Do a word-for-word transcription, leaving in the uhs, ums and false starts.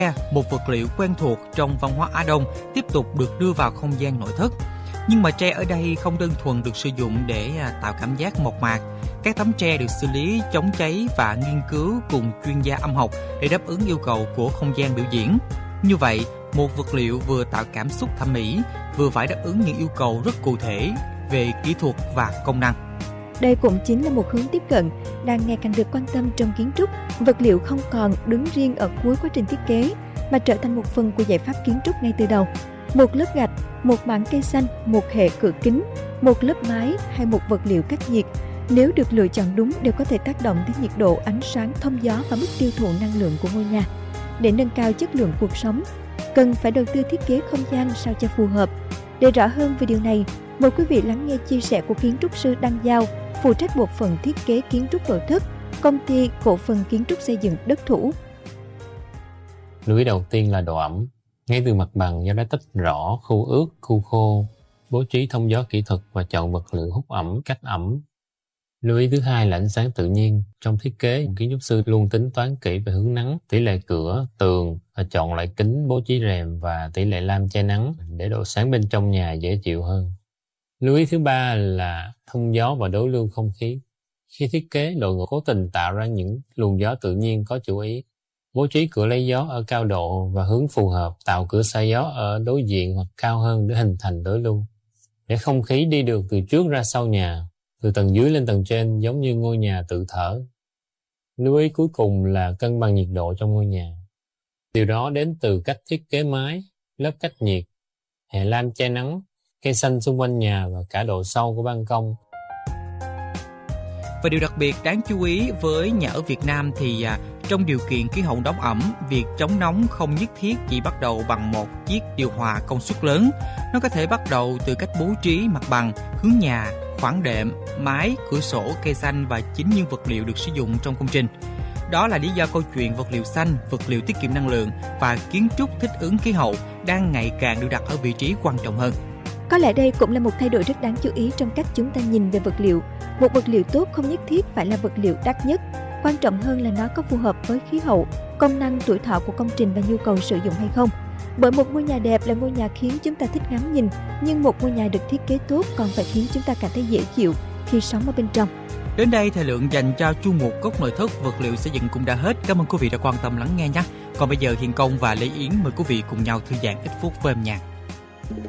một vật liệu quen thuộc trong văn hóa Á Đông, tiếp tục được đưa vào không gian nội thất. Nhưng mà tre ở đây không đơn thuần được sử dụng để tạo cảm giác mộc mạc. Các tấm tre được xử lý chống cháy và nghiên cứu cùng chuyên gia âm học để đáp ứng yêu cầu của không gian biểu diễn. Như vậy, một vật liệu vừa tạo cảm xúc thẩm mỹ, vừa phải đáp ứng những yêu cầu rất cụ thể về kỹ thuật và công năng. Đây cũng chính là một hướng tiếp cận đang ngày càng được quan tâm trong kiến trúc. Vật liệu không còn đứng riêng ở cuối quá trình thiết kế, mà trở thành một phần của giải pháp kiến trúc ngay từ đầu. Một lớp gạch, một mảng cây xanh, một hệ cửa kính, một lớp mái hay một vật liệu cách nhiệt, nếu được lựa chọn đúng đều có thể tác động đến nhiệt độ, ánh sáng, thông gió và mức tiêu thụ năng lượng của ngôi nhà. Để nâng cao chất lượng cuộc sống, cần phải đầu tư thiết kế không gian sao cho phù hợp. Để rõ hơn về điều này, mời quý vị lắng nghe chia sẻ của kiến trúc sư Đăng Giao, phụ trách bộ phận thiết kế kiến trúc nội thất, công ty cổ phần kiến trúc xây dựng Đất Thủ. Lưu ý đầu tiên là độ ẩm. Ngay từ mặt bằng do đã tách rõ khu ướt, khu khô, bố trí thông gió kỹ thuật và chọn vật liệu hút ẩm, cách ẩm. Lưu ý thứ hai là ánh sáng tự nhiên. Trong thiết kế, kiến trúc sư luôn tính toán kỹ về hướng nắng, tỷ lệ cửa, tường và chọn loại kính, bố trí rèm và tỷ lệ lam che nắng để độ sáng bên trong nhà dễ chịu hơn. Lưu ý thứ ba là thông gió và đối lưu không khí. Khi thiết kế, đội ngũ cố tình tạo ra những luồng gió tự nhiên có chú ý. Bố trí cửa lấy gió ở cao độ và hướng phù hợp, tạo cửa xả gió ở đối diện hoặc cao hơn để hình thành đối lưu, để không khí đi được từ trước ra sau nhà, từ tầng dưới lên tầng trên giống như ngôi nhà tự thở. Lưu ý cuối cùng là cân bằng nhiệt độ trong ngôi nhà. Điều đó đến từ cách thiết kế mái, lớp cách nhiệt, hệ lam che nắng, cây xanh xung quanh nhà và cả độ sâu của ban công. Và điều đặc biệt đáng chú ý với nhà ở Việt Nam thì à, trong điều kiện khí hậu nóng ẩm, việc chống nóng không nhất thiết chỉ bắt đầu bằng một chiếc điều hòa công suất lớn. Nó có thể bắt đầu từ cách bố trí mặt bằng, hướng nhà, khoảng đệm, mái, cửa sổ, cây xanh và chính những vật liệu được sử dụng trong công trình. Đó là lý do câu chuyện vật liệu xanh, vật liệu tiết kiệm năng lượng và kiến trúc thích ứng khí hậu đang ngày càng được đặt ở vị trí quan trọng hơn. Có lẽ đây cũng là một thay đổi rất đáng chú ý trong cách chúng ta nhìn về vật liệu. Một vật liệu tốt không nhất thiết phải là vật liệu đắt nhất. Quan trọng hơn là nó có phù hợp với khí hậu, công năng, tuổi thọ của công trình và nhu cầu sử dụng hay không. Bởi một ngôi nhà đẹp là ngôi nhà khiến chúng ta thích ngắm nhìn, nhưng một ngôi nhà được thiết kế tốt còn phải khiến chúng ta cảm thấy dễ chịu khi sống ở bên trong. Đến đây, thời lượng dành cho chuyên mục Góc Nội thất vật liệu xây dựng cũng đã hết. Cảm ơn quý vị đã quan tâm lắng nghe nhé. Còn bây giờ, Hiền Công và Lê Yến mời quý vị cùng nhau thư giãn ít phút với âm nhạc.